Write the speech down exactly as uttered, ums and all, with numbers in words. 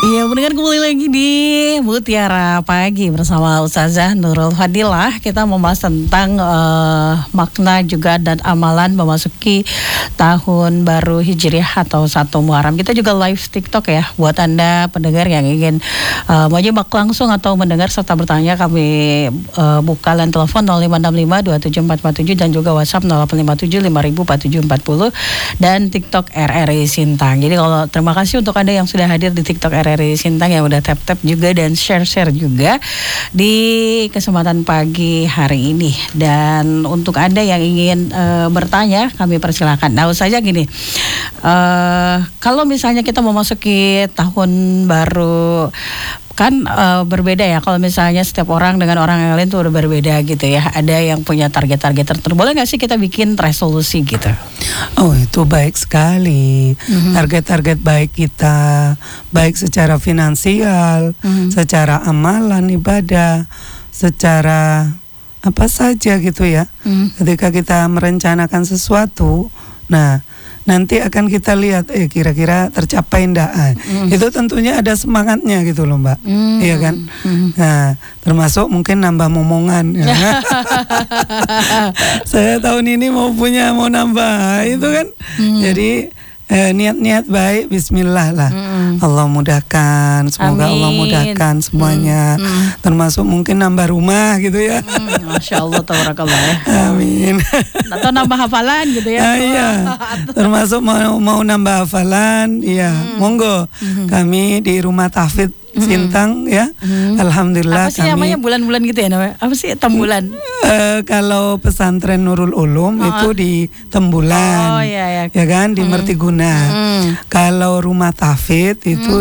Iya, benar kembali lagi di Mutiara Pagi bersama Ustazah Nurul Fadilah. Kita membahas tentang uh, makna juga dan amalan memasuki tahun baru Hijriah atau satu Muharram. Kita juga live TikTok ya, buat Anda pendengar yang ingin uh, menyimak langsung atau mendengar serta bertanya, kami uh, buka line telepon nol lima enam lima dua tujuh empat empat tujuh dan juga WhatsApp nol delapan lima tujuh lima nol nol empat tujuh empat nol dan TikTok R R I Sintang. Jadi kalau terima kasih untuk Anda yang sudah hadir di TikTok R R I Sintang yang udah tap-tap juga dan share-share juga di kesempatan pagi hari ini. Dan untuk Anda yang ingin uh, bertanya, kami persilakan. Nah, saja gini, uh, kalau misalnya kita memasuki tahun baru, kan uh, berbeda ya, kalau misalnya setiap orang dengan orang yang lain tuh udah berbeda gitu ya. Ada yang punya target-target tertentu. Boleh gak sih kita bikin resolusi gitu? Oh, itu baik sekali. Mm-hmm. Target-target baik kita, baik secara finansial, mm-hmm. secara amalan ibadah, secara apa saja gitu ya. Mm-hmm. Ketika kita merencanakan sesuatu, nah nanti akan kita lihat eh kira-kira tercapai enggak. Mm. Itu tentunya ada semangatnya gitu loh, Mbak. Mm. Iya kan? Mm. Nah, termasuk mungkin nambah momongan. Ya. Saya tahun ini mau punya mau nambah itu kan. Mm. Jadi eh, niat-niat baik, bismillah lah. Mm. Allah mudahkan, semoga Amin. Allah mudahkan semuanya. Mm. Mm. Termasuk mungkin nambah rumah gitu ya. Mm. Masya Allah, tabarakallah ya. Amin. Atau nambah hafalan gitu ya. Ah, iya. Termasuk mau mau nambah hafalan, iya. Mm. Monggo. Mm. Kami di Rumah Tahfidz Sintang ya. Mm. Alhamdulillah. Apa sih kami, namanya, bulan-bulan gitu ya namanya? Apa sih Tembulan? Uh, kalau pesantren Nurul Ulum oh. itu di Tembulan. Oh iya, iya. Ya kan, di mm. Mertiguna. Mm. Kalau Rumah Tahfidz itu